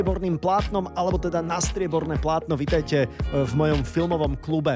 strieborným plátnom, alebo teda na strieborné plátno. Vítajte v mojom filmovom klube.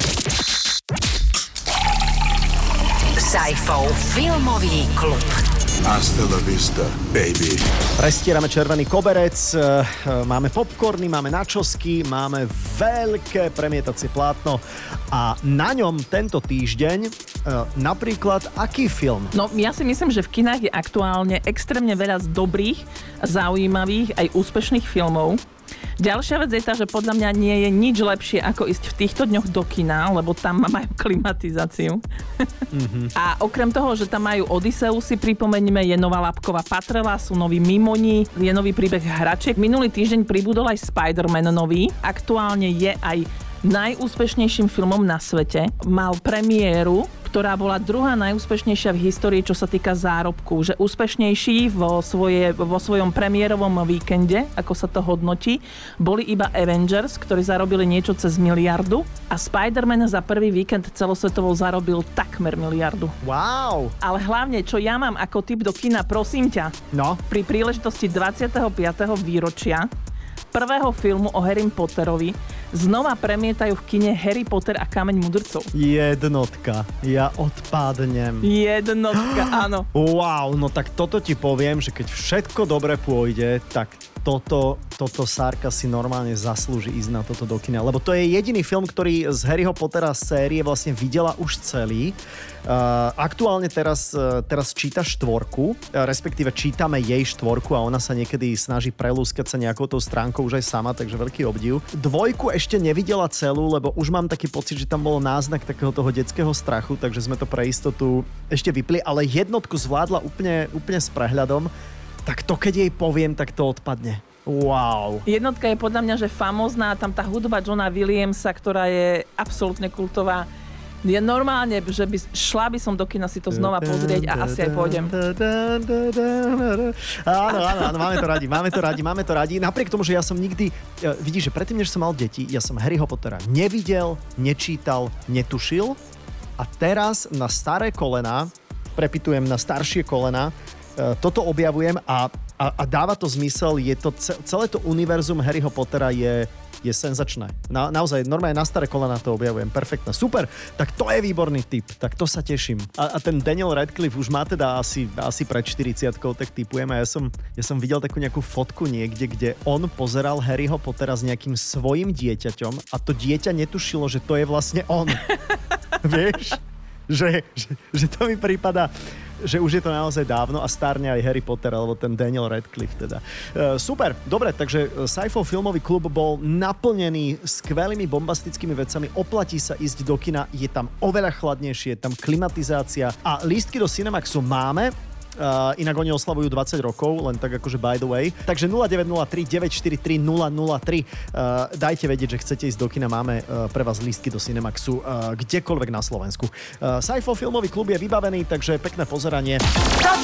Saifov filmový klub. Hasta la vista, baby. Prestierame červený koberec, máme popcorny, máme načosky, máme veľké premietacie plátno a na ňom tento týždeň napríklad aký film? No ja si myslím, že v kinách je aktuálne extrémne veľa z dobrých, zaujímavých aj úspešných filmov. Ďalšia vec je tá, že podľa mňa nie je nič lepšie ako ísť v týchto dňoch do kina, lebo tam majú klimatizáciu. Mm-hmm. A okrem toho, že tam majú Odyseu, si pripomeňme, je nová Lapková patrela, sú noví Mimoni, je nový príbeh hračiek. Minulý týždeň pribudol aj Spider-Man nový. Aktuálne je aj najúspešnejším filmom na svete. Mal premiéru, ktorá bola druhá najúspešnejšia v histórii, čo sa týka zárobku. Že úspešnejší vo svojom premiérovom víkende, ako sa to hodnotí, boli iba Avengers, ktorí zarobili niečo cez miliardu a Spider-Man za prvý víkend celosvetovo zarobil takmer miliardu. Wow! Ale hlavne, čo ja mám ako tip do kina, prosím ťa, no? Pri príležitosti 25. výročia prvého filmu o Harry Potterovi znova premietajú v kine Harry Potter a Kameň mudrcov. Jednotka. Ja odpadnem. Jednotka, áno. Wow, no tak toto ti poviem, že keď všetko dobre pôjde, tak toto Sárka si normálne zaslúži ísť na toto do kina. Lebo to je jediný film, ktorý z Harryho Pottera série vlastne videla už celý. Aktuálne teraz číta štvorku, respektíve čítame jej štvorku a ona sa niekedy snaží prelúskať sa nejakou tou stránkou už aj sama, takže veľký obdiv. Dvojku ešte nevidela celú, lebo už mám taký pocit, že tam bol náznak takého toho detského strachu, takže sme to pre istotu ešte vypli, ale jednotku zvládla úplne s prehľadom. Tak to, keď jej poviem, tak to odpadne. Wow. Jednotka je podľa mňa, že famózna, tam tá hudba Johna Williamsa, ktorá je absolútne kultová. Je normálne, že šla by som do kina si to znova pozrieť a asi aj pôjdem. Áno, máme to radi. Napriek tomu, že ja som nikdy, vidíš, že predtým, než som mal deti, ja som Harryho Pottera nevidel, nečítal, netušil a teraz na staré kolená, prepitujem na staršie kolená, toto objavujem a dáva to zmysel, celé to univerzum Harryho Pottera je senzačné. Naozaj, normálne na staré kolena to objavujem. Perfektné. Super. Tak to je výborný tip. Tak to sa teším. A ten Daniel Radcliffe už má teda asi pred 40-kou, tak tipujeme. Ja som videl takú nejakú fotku niekde, kde on pozeral Harryho Pottera s nejakým svojim dieťaťom a to dieťa netušilo, že to je vlastne on. Vieš? Že to mi prípada, že už je to naozaj dávno a stárne aj Harry Potter, alebo ten Daniel Radcliffe teda. Super, dobre, takže Saifov filmový klub bol naplnený skvelými bombastickými vecami, oplatí sa ísť do kina, je tam oveľa chladnejšie, je tam klimatizácia a lístky do Cinemaxu máme. Inak oni oslavujú 20 rokov, len tak akože by the way. Takže 0903 943 003 dajte vedieť, že chcete ísť do kina, máme pre vás lístky do Cinemaxu kdekoľvek na Slovensku. Saifov filmový klub je vybavený, takže pekné pozeranie. Top